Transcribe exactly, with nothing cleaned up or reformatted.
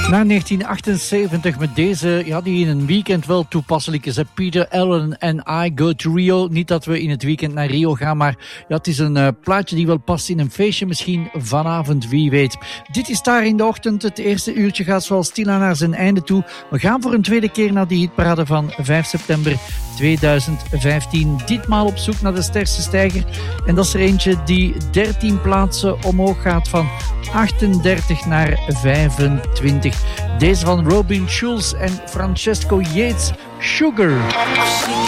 Na negentien achtenzeventig met deze, ja, die in een weekend wel toepasselijk is. Hè? Peter Allen en I Go to Rio. Niet dat we in het weekend naar Rio gaan, maar ja, het is een uh, plaatje die wel past in een feestje misschien vanavond, wie weet. Dit is Daar in de Ochtend. Het eerste uurtje gaat zoals stilaan naar zijn einde toe. We gaan voor een tweede keer naar die hitparade van vijf september tweeduizend vijftien. Ditmaal op zoek naar de sterkste stijger. En dat is er eentje die dertien plaatsen omhoog gaat, van achtendertig naar vijfentwintig. Deze van Robin Schulz en Francesco Yates, Sugar.